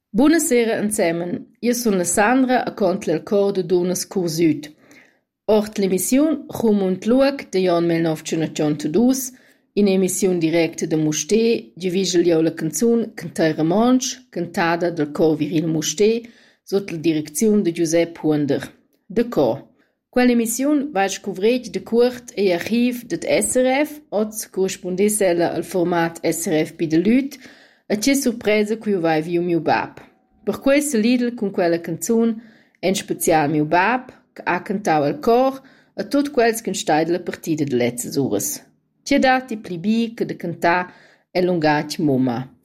Buonasera insieme, io sono la Sandra a conto del cor de Dunas Cursüd. Ort l'emissione Chumunt Luag de Jan 1982, in emissione diretta da Musté, diviso la canzone Cantai Romansch, cantata dal cor viril Musté, sotto la direzione di Giuseppe Hunder. De cor. Quell'emissione va a scoprire de curt e archiv det SRF, oz corrispondesse al format SRF bei de Lüt, e c'è sorpresa che io vai via mio bab. Per questo Lidl con quella canzone, in speciale mio bab, che ha cantato il cor, e tutti quelli che stai della partita de letzte ore. C'è dati plibi che de cantare e lungaci mumma.